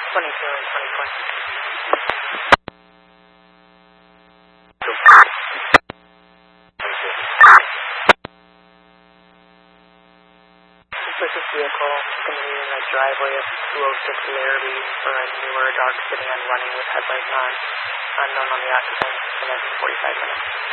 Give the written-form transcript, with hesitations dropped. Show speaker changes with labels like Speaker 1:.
Speaker 1: 22 and 24. Suspicious vehicle going to be in the driveway of 206 Larrabee for a newer dark sedan running with headlights on. Unknown on the occupant in the next 45 minutes.